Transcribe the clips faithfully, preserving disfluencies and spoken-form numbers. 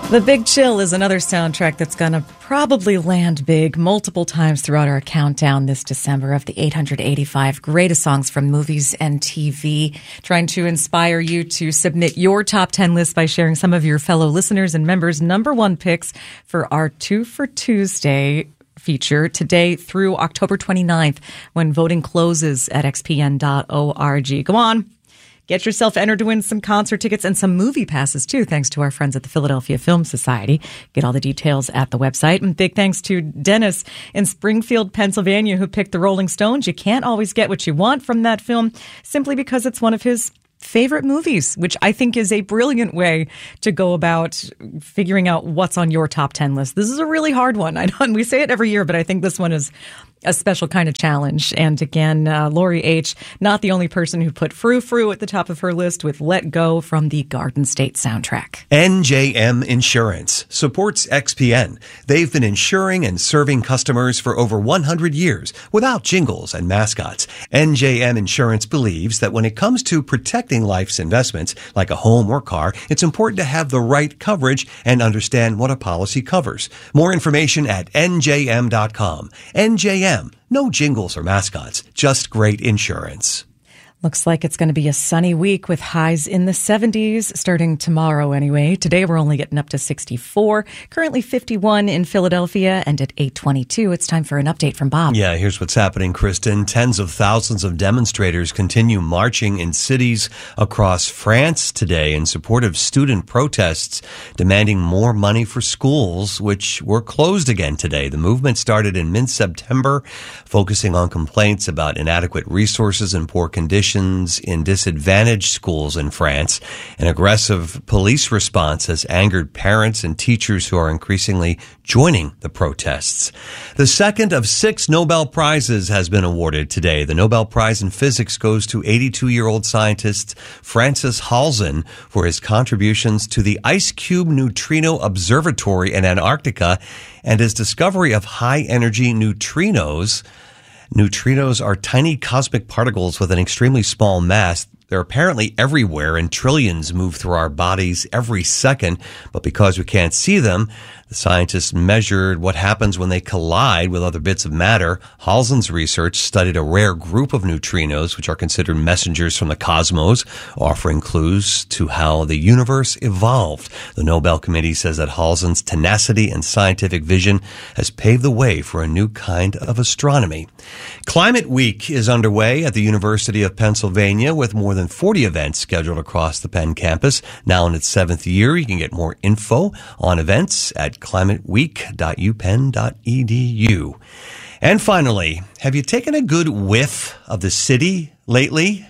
The Big Chill is another soundtrack that's going to probably land big multiple times throughout our countdown this December of the eight hundred eighty-five greatest songs from movies and T V. Trying to inspire you to submit your top ten list by sharing some of your fellow listeners and members' number one picks for our Two for Tuesday feature today through October twenty-ninth when voting closes at x p n dot org. Go on. Get yourself entered to win some concert tickets and some movie passes, too, thanks to our friends at the Philadelphia Film Society. Get all the details at the website. And big thanks to Dennis in Springfield, Pennsylvania, who picked the Rolling Stones. You can't always get what you want from that film simply because it's one of his favorite movies, which I think is a brilliant way to go about figuring out what's on your top ten list. This is a really hard one. I know we say it every year, but I think this one is a special kind of challenge. And again, uh, Lori H., not the only person who put Frou Frou at the top of her list with Let Go from the Garden State soundtrack. N J M Insurance supports X P N. They've been insuring and serving customers for over one hundred years without jingles and mascots. N J M Insurance believes that when it comes to protecting life's investments, like a home or car, it's important to have the right coverage and understand what a policy covers. More information at N J M dot com. N J M. No jingles or mascots, just great insurance. Looks like it's going to be a sunny week with highs in the seventies starting tomorrow anyway. Today we're only getting up to sixty-four, currently fifty-one in Philadelphia, and at eight twenty-two it's time for an update from Bob. Yeah, here's what's happening, Kristen. Tens of thousands of demonstrators continue marching in cities across France today in support of student protests demanding more money for schools, which were closed again today. The movement started in mid-September, focusing on complaints about inadequate resources and poor conditions in disadvantaged schools in France. An aggressive police response has angered parents and teachers who are increasingly joining the protests. The second of six Nobel Prizes has been awarded today. The Nobel Prize in Physics goes to eighty-two-year-old scientist Francis Halzen for his contributions to the Ice Cube Neutrino Observatory in Antarctica and his discovery of high-energy neutrinos. Neutrinos are tiny cosmic particles with an extremely small mass. They're apparently everywhere, and trillions move through our bodies every second. But because we can't see them, the scientists measured what happens when they collide with other bits of matter. Halzen's research studied a rare group of neutrinos, which are considered messengers from the cosmos, offering clues to how the universe evolved. The Nobel Committee says that Halzen's tenacity and scientific vision has paved the way for a new kind of astronomy. Climate Week is underway at the University of Pennsylvania with more than forty events scheduled across the Penn campus. Now in its seventh year, you can get more info on events at climate week dot u penn dot e d u. And finally, have you taken a good whiff of the city lately?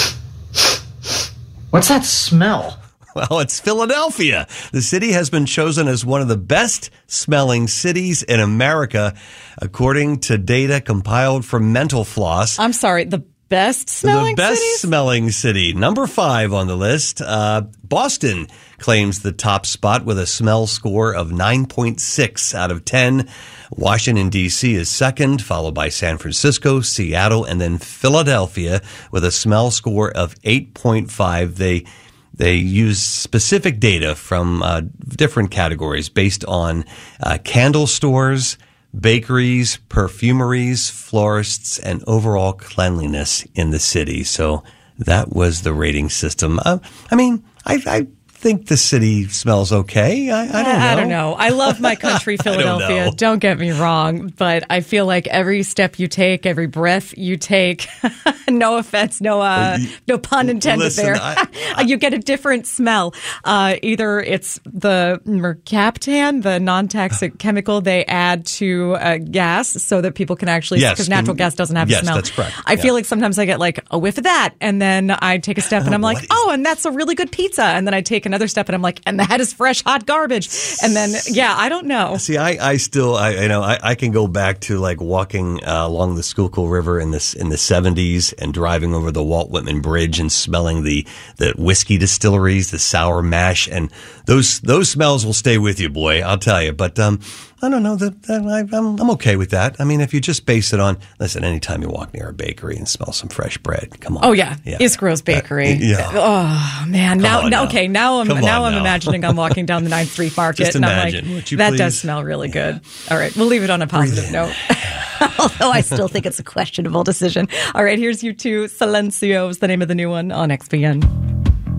What's that smell? Well, it's Philadelphia. The city has been chosen as one of the best smelling cities in America, according to data compiled from Mental Floss. I'm sorry, the best smelling The best cities? smelling city. Number five on the list. Uh, Boston claims the top spot with a smell score of nine point six out of ten. Washington, D C is second, followed by San Francisco, Seattle, and then Philadelphia with a smell score of eight point five. They They use specific data from uh, different categories based on uh, candle stores, bakeries, perfumeries, florists, and overall cleanliness in the city. So that was the rating system. Uh, I mean, I, I think the city smells okay. I, I don't know. I don't know. I love my country, Philadelphia. don't, don't get me wrong, but I feel like every step you take, every breath you take, no offense, no uh, no pun intended Listen, there. I, I, you get a different smell. Uh, either it's the mercaptan, the non-toxic chemical they add to uh, gas so that people can actually, yes, because natural can, gas doesn't have yes, a smell. That's correct. I yeah. feel like sometimes I get like a whiff of that, and then I take a step and I'm like, oh, and that's a really good pizza. And then I take another step and I'm like, and that is fresh hot garbage. And then, yeah, I don't know. See, I, I still, I, you know, I, I can go back to like walking uh, along the Schuylkill River in this in the seventies and driving over the Walt Whitman Bridge and smelling the the whiskey distilleries, the sour mash, and those those smells will stay with you, boy. I'll tell you. But um, I don't know that, that I, I'm, I'm okay with that. I mean, if you just base it on, listen, anytime you walk near a bakery and smell some fresh bread, come on. Oh yeah, yeah. Iskro's Bakery. Uh, yeah. Oh man, Come now, on now now. okay, now I'm Come now on I'm now. imagining I'm walking down the ninth Street Market, Just and imagine, I'm would like, you that please? does smell really good. All right, we'll leave it on a positive note. Although I still think it's a questionable decision. All right, here's U two. Silencio is the name of the new one on X B N.